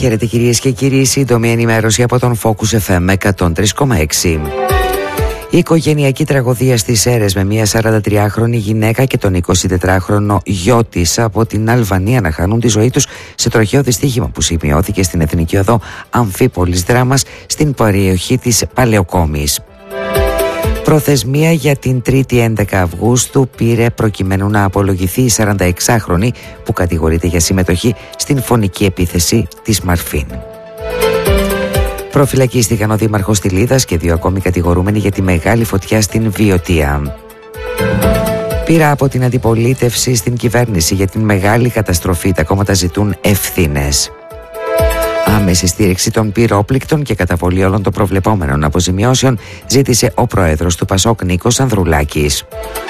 Χαίρετε κυρίες και κύριοι, σύντομη ενημέρωση από τον Focus FM 103,6. Η οικογενειακή τραγωδία στις Σέρρες με μια 43χρονη γυναίκα και τον 24χρονο γιο της από την Αλβανία να χάνουν τη ζωή τους σε τροχαίο δυστύχημα που σημειώθηκε στην Εθνική Οδό Αμφίπολης Δράμας στην περιοχή της Παλαιοκόμης. Προθεσμία για την 3η 11 Αυγούστου πήρε προκειμένου να απολογηθεί η 46χρονη που κατηγορείται για συμμετοχή στην φωνική επίθεση της Μαρφίν. Προφυλακίστηκαν ο Δήμαρχος Τιλίδας και 2 ακόμη κατηγορούμενοι για τη μεγάλη φωτιά στην Βιωτία. Πήρα από την αντιπολίτευση στην κυβέρνηση για την μεγάλη καταστροφή. Τα κόμματα ζητούν ευθύνες. Άμεση στήριξη των πυρόπληκτων και καταβολή όλων των προβλεπόμενων αποζημιώσεων ζήτησε ο πρόεδρος του ΠΑΣΟΚ Νίκος Ανδρουλάκης.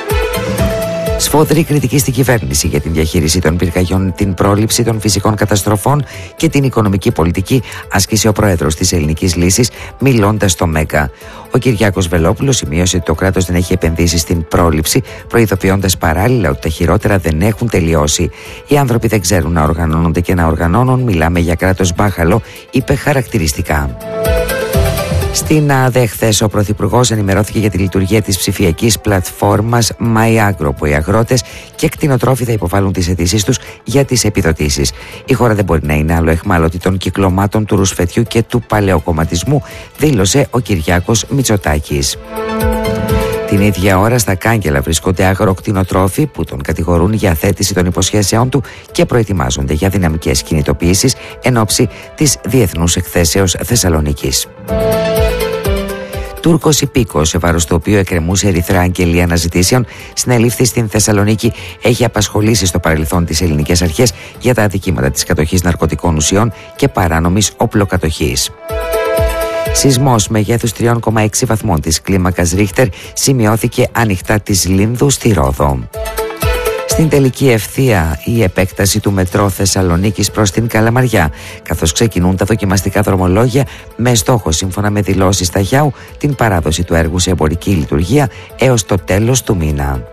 Σφοδρή κριτική στην κυβέρνηση για την διαχείριση των πυρκαγιών, την πρόληψη των φυσικών καταστροφών και την οικονομική πολιτική άσκησε ο πρόεδρος της Ελληνικής Λύσης μιλώντας στο ΜΕΚΑ. Ο Κυριάκος Βελόπουλος σημείωσε ότι το κράτος δεν έχει επενδύσει στην πρόληψη, προειδοποιώντας παράλληλα ότι τα χειρότερα δεν έχουν τελειώσει. Οι άνθρωποι δεν ξέρουν να οργανώνονται και να οργανώνουν. Μιλάμε για κράτος μπάχαλο, είπε χαρακτηριστικά. Στην ΑΔΕ χθες ο Πρωθυπουργός ενημερώθηκε για τη λειτουργία της ψηφιακής πλατφόρμας MyAgro, που οι αγρότες και κτηνοτρόφοι θα υποβάλουν τις αιτήσεις τους για τις επιδοτήσεις. Η χώρα δεν μπορεί να είναι άλλο αιχμάλωτη των κυκλωμάτων του ρουσφετιού και του παλαιοκομματισμού, δήλωσε ο Κυριάκος Μητσοτάκης. Την ίδια ώρα στα κάγκελα βρίσκονται αγροκτηνοτρόφοι που τον κατηγορούν για αθέτηση των υποσχέσεών του και προετοιμάζονται για δυναμικές κινητοποιήσεις εν ώψη της Διεθνούς Εκθέσεως Θεσσαλονίκης. Τούρκος υπήκοος, σε βάρος του οποίου εκκρεμούσε ερυθρά αγγελία αναζητήσεων, συνελήφθη στην Θεσσαλονίκη, έχει απασχολήσει στο παρελθόν τις ελληνικές αρχές για τα αδικήματα της κατοχής ναρκωτικών ουσιών και παράνομης οπλοκατοχής. Σεισμός μεγέθους 3,6 βαθμών της κλίμακας Ρίχτερ σημειώθηκε ανοιχτά της Λίνδου στη Ρόδο. Στην τελική ευθεία η επέκταση του μετρό Θεσσαλονίκης προς την Καλαμαριά, καθώς ξεκινούν τα δοκιμαστικά δρομολόγια με στόχο, σύμφωνα με δηλώσεις Ταγιάου, την παράδοση του έργου σε εμπορική λειτουργία έως το τέλος του μήνα.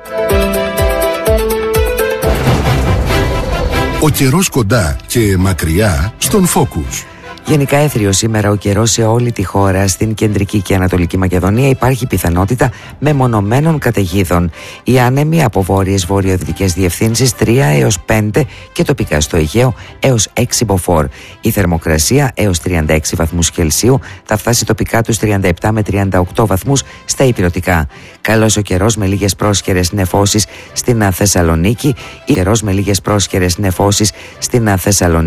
Ο καιρός κοντά και μακριά στον Focus. Γενικά έθριο σήμερα ο καιρός σε όλη τη χώρα. Στην κεντρική και ανατολική Μακεδονία υπάρχει πιθανότητα μεμονωμένων καταιγίδων. Οι άνεμοι από βόρειες βορειοδυτικές διευθύνσεις 3 έως 5 και τοπικά στο Αιγαίο έως 6 μποφόρ. Η θερμοκρασία έως 36 βαθμούς Κελσίου θα φτάσει τοπικά τους 37 με 38 βαθμούς στα ηπειρωτικά. Καλός ο καιρός με λίγες πρόσχερες νεφώσεις στην Θεσσαλονίκη.